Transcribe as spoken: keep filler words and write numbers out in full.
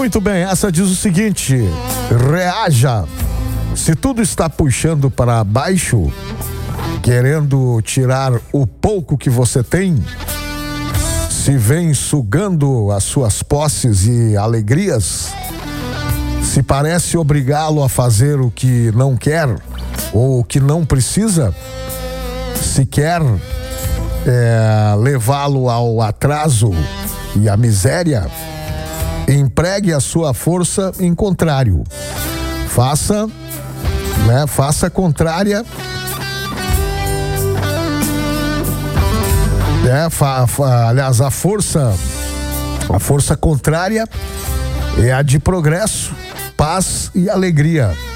Muito bem, essa diz o seguinte: reaja. Se tudo está puxando para baixo, querendo tirar o pouco que você tem, se vem sugando as suas posses e alegrias, se parece obrigá-lo a fazer o que não quer ou o que não precisa, se quer é, levá-lo ao atraso e à miséria, empregue a sua força em contrário. Faça, né, faça contrária. É, fa, fa, aliás, a força, a força contrária é a de progresso, paz e alegria.